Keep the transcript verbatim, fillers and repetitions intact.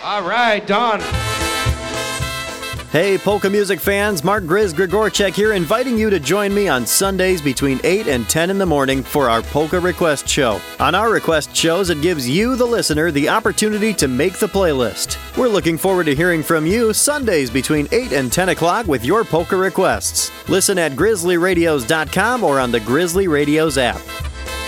All right, Don. Hey, polka music fans, Mark Grizz Grigorchek here, inviting you to join me on Sundays between eight and ten in the morning for our Polka Request Show. On our request shows, it gives you, the listener, the opportunity to make the playlist. We're looking forward to hearing from you Sundays between eight and ten o'clock with your polka requests. Listen at grizzly radios dot com or on the Grizzly Radios app.